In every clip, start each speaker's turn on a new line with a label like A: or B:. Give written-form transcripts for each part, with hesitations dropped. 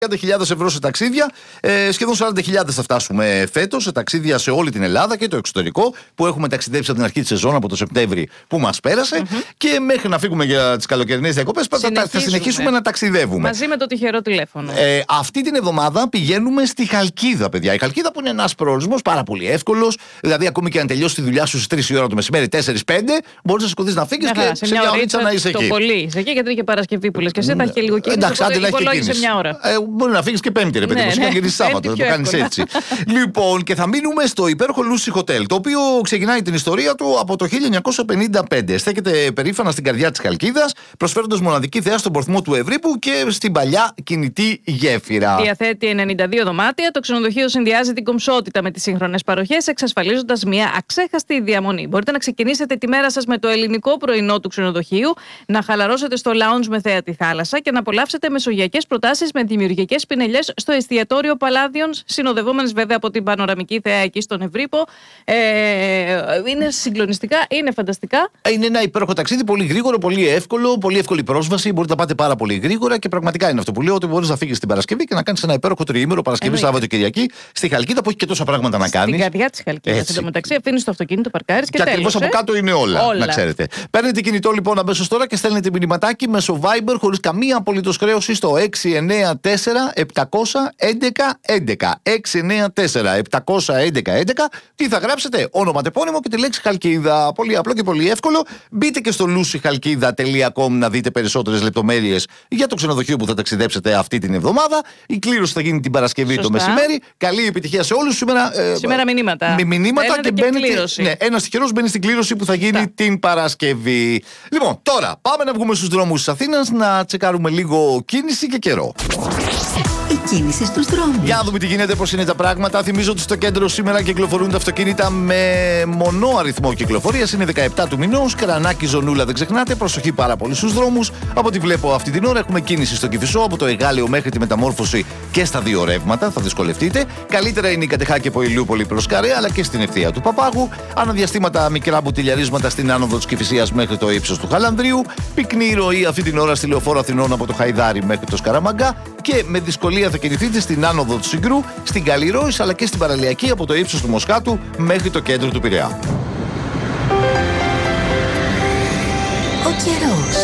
A: €30.000 σε ταξίδια. Σχεδόν 40.000 θα φτάσουμε φέτος σε ταξίδια σε όλη την Ελλάδα και το εξωτερικό, που έχουμε ταξιδέψει από την αρχή της σεζόν, από το Σεπτέμβρη που μας πέρασε. Και μέχρι να φύγουμε για τις καλοκαιρινές διακοπές, θα συνεχίσουμε να ταξιδεύουμε.
B: Μαζί με το τυχερό τηλέφωνο.
A: Αυτή την εβδομάδα πηγαίνουμε στη Χαλκίδα, παιδιά. Η Χαλκίδα που είναι ένας προορισμός πάρα πολύ εύκολος. Δηλαδή, ακόμη και αν τελειώσει τη δουλειά σου στις 3 η ώρα το μεσημέρι, 4-5, μπορείς να σηκωθείς να φύγεις και σε μια ωρίτσα να είσαι εκεί.
B: Το πολύ. Είσαι εκεί γιατί είναι και Παρασκευή που λες και εσύ θα έχει και λίγο κίνηση.
A: Εντάξει, άντε να έχει και κίνηση.
B: Μια ώρα.
A: Μπορεί να φύγεις και Πέμπτη, ρε παιδί μου, και γυρίσεις Σάββατο. Να το κάνεις έτσι. Λοιπόν, και θα μείνουμε στο υπέροχο Lucy Hotel, το οποίο ξεκινάει την ιστορία του από το 1955. Στέκεται περήφανα στην καρδιά της Χαλκίδας, προσφέροντας μοναδική θέα στον Πορθμό του Ευρύπου και στην παλιά κινητή γέφυρα.
B: Διαθέτει 92 δωμάτια. Το ξενοδοχείο συνδυάζει την κομψότητα με τις σύγχρονες παροχές, εξασφαλίζοντας μια αξέχαστη διαμονή. Μπορείτε να ξεκινήσετε τη μέρα σας με το ελληνικό πρωινό του ξενοδοχείου, να χαλαρώσετε στο lounge με θέα τη θάλασσα και να απολαύσετε μεσογειακές προτάσεις με δημιουργικές πινελιές στο εστιατόριο Παλάδιον, συνοδευόμενες βέβαια από την πανοραμική θέα εκεί στον Ευρύπο. Είναι συγκλονιστικά, είναι φανταστικά.
A: Είναι ένα υπέροχο ταξίδι, πολύ γρήγορο, πολύ εύκολο, πολύ εύκολη πρόσβαση. Μπορείτε να πάτε πάρα πολύ γρήγορα και πραγματικά είναι αυτό που λέω, ότι μπορείς να φύγεις την Παρασκευή και να κάνεις ένα υπέροχο τριήμερο Παρασκευή, Σάββατο, Κυριακή στη Χαλκίδα που έχει και τόσα πράγματα να κάνεις.
B: Στην καρδιά της Χαλκίδας. Εν τω μεταξύ, αφήνεις το αυτοκίνητο, παρκάρεις και τέλος.
A: Ακριβώς από κάτω είναι όλα, να ξέρετε. Παίρνετε κινητό λοιπόν αμέσως τώρα και στέλνετε μηνυματάκι μέσω Viber χωρίς καμία απολύτως χρέωση στο 694-711-11. 694-711-11. Τι θα γράψετε? Όνομα, τεπώνυμο και τη λέξη Χαλκίδα. Πολύ απλό και πολύ εύκολο. Μπείτε και στο lucyhalkida.com να δείτε περισσότερες λεπτομέρειες για το ξενοδοχείο που θα ταξιδέψετε αυτή την εβδομάδα. Η κλήρωση θα γίνει την Παρασκευή το μεσημέρι. Καλή επιτυχία σε όλους.
B: Σήμερα μηνύματα.
A: Μηνύματα και μπαίνετε. Ναι, ένας τυχερός μπαίνει στην κλήρωση που θα γίνει την Παρασκευή. Λοιπόν, τώρα πάμε να βγούμε στους δρόμους της Αθήνας να τσεκάρουμε λίγο κίνηση και καιρό.
C: Η κίνηση στους δρόμους.
A: Για να δούμε τι γίνεται, πώς είναι τα πράγματα. Θυμίζω ότι στο κέντρο σήμερα κυκλοφορούν τα αυτοκίνητα με μονό αριθμό κυκλοφορίας. Είναι 17 του μηνός. Καρανάκι, Ζωνούλα, δεν ξεχνάτε. Προσοχή πάρα πολύ στους δρόμους. Από ό,τι βλέπω αυτή την ώρα έχουμε κίνηση στο Κηφισό, από το Εγάλεο μέχρι τη Μεταμόρφωση και στα δύο ρεύματα. Θα δυσκολευτείτε. Καλύτερα είναι η Κατεχάκη από Ηλιούπολη προς Καρέ, αλλά και στην ευθεία του Παπάγου. Αναδιαστήματα μικρά μπουτιλιαρίσματα στην άνοδο της Κηφισίας μέχρι το ύψος του Χαλανδρίου. Πυκνή ροή αυτή την ώρα στη Λεωφόρο Αθηνών από το Χαϊδάρι μέχρι το Σκαραμαγκά. Και με δυσκολία θα κινηθείτε στην άνοδο του Συγκρού, στην Καλλιρόης αλλά και στην Παραλιακή από το ύψος του Μοσχάτου μέχρι το κέντρο του Πειραιά.
C: Ο καιρός.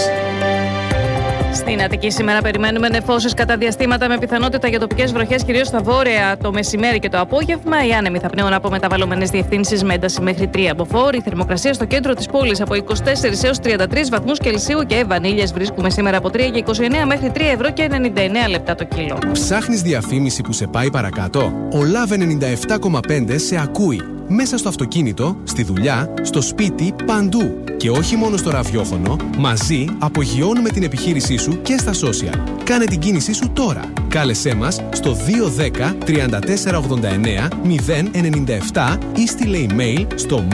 B: Στην Αττική σήμερα περιμένουμε νεφώσεις κατά διαστήματα με πιθανότητα για τοπικές βροχές, κυρίως στα βόρεια το μεσημέρι και το απόγευμα. Οι άνεμοι θα πνέουν από μεταβαλλόμενες διευθύνσεις με ένταση μέχρι 3 μποφόρ. Η θερμοκρασία στο κέντρο της πόλης από 24 έως 33 βαθμούς Κελσίου και βανίλιες βρίσκουμε σήμερα από 3 και 29 μέχρι 3 ευρώ και 99 λεπτά το κιλό.
D: Ψάχνεις διαφήμιση που σε πάει παρακάτω? Ο Love 97,5 σε ακούει. Μέσα στο αυτοκίνητο, στη δουλειά, στο σπίτι, παντού. Και όχι μόνο στο ραδιόφωνο, μαζί απογειώνουμε την επιχείρησή σου και στα social. Κάνε την κίνησή σου τώρα. Κάλεσέ μας στο 210 3489 097 ή στείλε email στο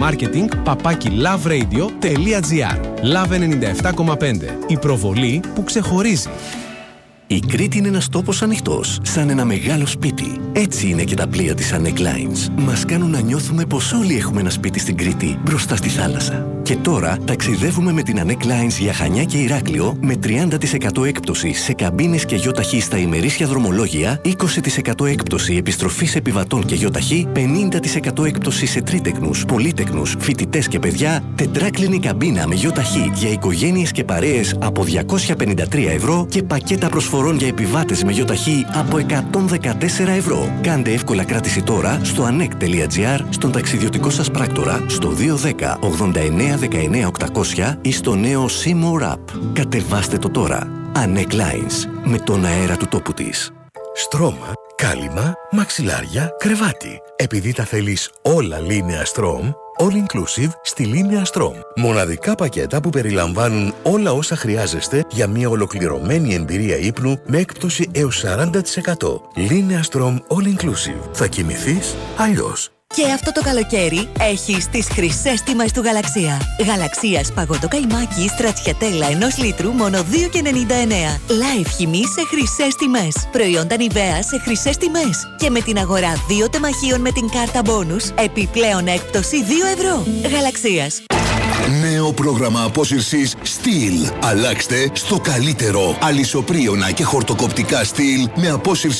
D: marketing@loveradio.gr. Love 97,5. Η προβολή που ξεχωρίζει.
E: Η Κρήτη είναι ένας τόπος ανοιχτός, σαν ένα μεγάλο σπίτι. Έτσι είναι και τα πλοία της Anek Lines. Μας κάνουν να νιώθουμε πως όλοι έχουμε ένα σπίτι στην Κρήτη, μπροστά στη θάλασσα. Και τώρα ταξιδεύουμε με την Anek Lines για Χανιά και Ηράκλειο με 30% έκπτωση σε καμπίνες και γιοταχή στα ημερήσια δρομολόγια, 20% έκπτωση επιστροφής επιβατών και γιοταχή, 50% έκπτωση σε τρίτεκνους, πολύτεκνους, φοιτητές και παιδιά, τετράκλινη καμπίνα με γιοταχή για οικογένειες και παρέες από 253 ευρώ και πακέτα προσφορών για επιβάτες με γιοταχή από 114 ευρώ. Κάντε εύκολα κράτηση τώρα στο anek.gr, στον ταξιδιωτικό σας πράκτορα, στο 210 89 19 800 ή στο νέο Seymour App. Κατεβάστε το τώρα. Anek Lines, με τον αέρα του τόπου της.
F: Στρώμα, κάλυμα, μαξιλάρια, κρεβάτι. Επειδή τα θέλεις όλα Linea Strom, all inclusive στη Linea Strom. Μοναδικά πακέτα που περιλαμβάνουν όλα όσα χρειάζεστε για μια ολοκληρωμένη εμπειρία ύπνου με έκπτωση έως 40%. Linea Strom all inclusive. Θα κοιμηθείς αλλιώς.
C: Και αυτό το καλοκαίρι έχεις τις χρυσές τιμές του Γαλαξία. Γαλαξία παγωτό καϊμάκι στρατσιατέλα 1 λίτρου μόνο 2,99. Live χυμή σε χρυσές τιμές. Προϊόντα Nivea σε χρυσές τιμές. Και με την αγορά 2 τεμαχίων με την κάρτα bonus, επιπλέον έκπτωση 2 ευρώ. Γαλαξίας.
G: Νέο πρόγραμμα απόσυρσης Steel. Αλλάξτε στο καλύτερο. Αλυσοπρίωνα και χορτοκοπτικά Steel με απόσυρση